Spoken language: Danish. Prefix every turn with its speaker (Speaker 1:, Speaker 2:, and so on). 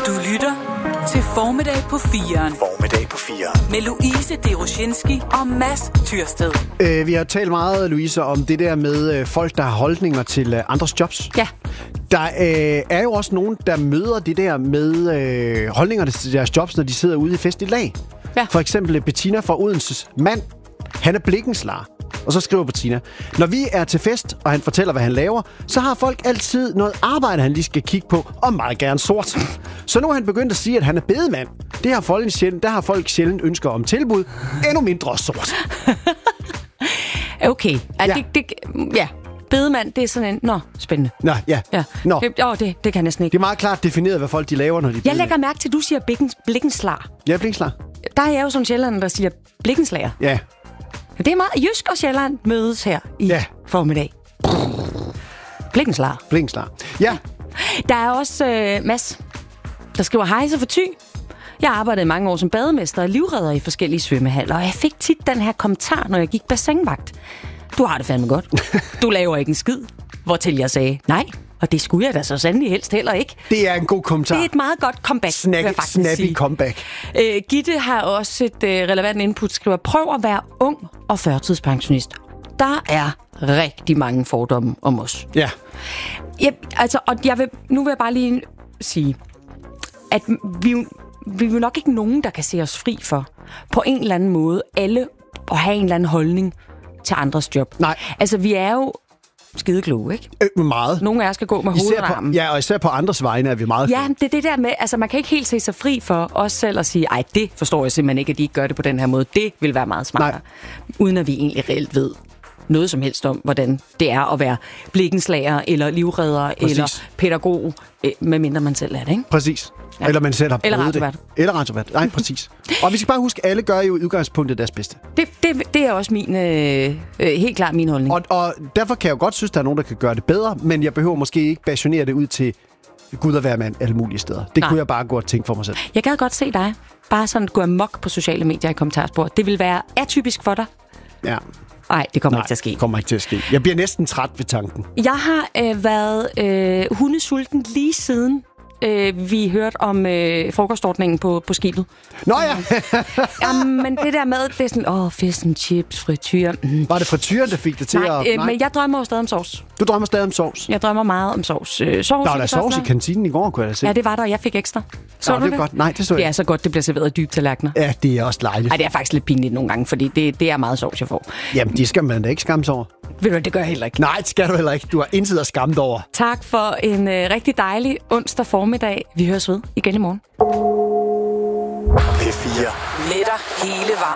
Speaker 1: Du lytter til Formiddag på 4'eren.
Speaker 2: Formiddag på 4'eren.
Speaker 1: Med Louise Deroshinski og Mads Tyrsted.
Speaker 3: Vi har talt meget, Louise, om det der med folk, der har holdninger til andres jobs.
Speaker 4: Ja.
Speaker 3: Der er jo også nogen, der møder det der med holdningerne til deres jobs, når de sidder ude i fest i lag.
Speaker 4: Ja.
Speaker 3: For eksempel Bettina fra Odenses mand. Han er blikkenslager. Og så skriver Bettina: når vi er til fest, og han fortæller, hvad han laver, så har folk altid noget arbejde, han lige skal kigge på, og meget gerne sort. Så nu er han begyndt at sige, at han er bedemand. Der har folk sjældent ønsker om tilbud. Endnu mindre sort.
Speaker 4: Okay.
Speaker 3: Ja.
Speaker 4: Ja. Bedemand, det er sådan en... spændende.
Speaker 3: Nå, ja. Nå.
Speaker 4: Det kan jeg næsten ikke.
Speaker 3: Det er meget klart defineret, hvad folk de laver, når de
Speaker 4: Jeg lægger mærke til, at du siger blikkenslager.
Speaker 3: Ja, blikkenslager.
Speaker 4: Der er jeg jo sådan sjældent, der siger blikkenslager.
Speaker 3: Ja.
Speaker 4: Det er meget... Jysk og Sjælland mødes her i formiddag. Blikkenslager.
Speaker 3: Ja.
Speaker 4: Der er også Mads, der skriver: hej, så for Thy. Jeg arbejdede mange år som bademester og livredder i forskellige svømmehaller, og jeg fik tit den her kommentar, når jeg gik bassinvagt: du har det fandme godt. Du laver ikke en skid. Hvortil jeg sagde: nej, og det skulle jeg da så sandelig helst heller ikke.
Speaker 3: Det er en god kommentar.
Speaker 4: Det er et meget godt comeback,
Speaker 3: Snappy comeback.
Speaker 4: Gitte har også et relevant input, skriver: prøv at være ung og førtidspensionist. Der er rigtig mange fordomme om os.
Speaker 3: Ja.
Speaker 4: Nu vil jeg bare lige sige, at vi er nok ikke nogen, der kan se os fri for på en eller anden måde alle at have en eller anden holdning til andres job.
Speaker 3: Nej.
Speaker 4: Altså, vi er jo skide kloge, ikke?
Speaker 3: Meget.
Speaker 4: Nogle af jer skal gå med hovedet og armen.
Speaker 3: Ja, og især på andres vegne er vi meget kloge.
Speaker 4: Ja, det er det der med, altså man kan ikke helt se sig fri for os selv at sige: ej, det forstår jeg simpelthen ikke, at de ikke gør det på den her måde. Det vil være meget smartere. Uden at vi egentlig reelt ved noget som helst om, hvordan det er at være blikkenslager, eller livredder, eller pædagog, medmindre man selv er det, ikke?
Speaker 3: Præcis. Ja. Eller man selv har prøvet det. Eller radiovært. Nej, præcis. Og vi skal bare huske, at alle gør jo i udgangspunktet deres bedste.
Speaker 4: Det er også min, helt klart min holdning.
Speaker 3: Og derfor kan jeg jo godt synes, at der er nogen, der kan gøre det bedre, men jeg behøver måske ikke passionere det ud til Gud og hver mand alle mulige steder. Det kunne jeg bare godt tænke for mig selv.
Speaker 4: Jeg gad godt se dig bare sådan gå amok på sociale medier i kommentarspor. Det vil være atypisk for dig.
Speaker 3: Ja.
Speaker 4: Nej, det kommer ikke til at ske.
Speaker 3: Det kommer ikke til at ske. Jeg bliver næsten træt ved tanken.
Speaker 4: Jeg har været hundesulten lige siden vi hørte om frokostordningen på skibet.
Speaker 3: Nå ja!
Speaker 4: Men det der med, det er sådan, fish and chips, frityr.
Speaker 3: Var det frityren, der fik det til
Speaker 4: Nej, men jeg drømmer jo stadig om sovs.
Speaker 3: Du drømmer stadig om sovs?
Speaker 4: Jeg drømmer meget om sovs.
Speaker 3: Der var der sovs i kantinen i går, kunne jeg da se.
Speaker 4: Ja, det var der, og jeg fik ekstra.
Speaker 3: Så det er godt. Nej, det så jeg.
Speaker 4: Det er så godt, det bliver serveret i dybe tallerkener.
Speaker 3: Ja, det er også dejligt.
Speaker 4: Nej, det er faktisk lidt pinligt nogle gange, fordi det er meget sovs, jeg får.
Speaker 3: Jamen, det skal man da ikke skamme sig over.
Speaker 4: Ved du, det gør jeg heller ikke.
Speaker 3: Nej, det skal du heller ikke. Du har intet at skamme dig over.
Speaker 4: Tak for en rigtig dejlig onsdag formiddag. Vi høres ved igen i morgen.
Speaker 2: P4.
Speaker 1: Letter hele vejen.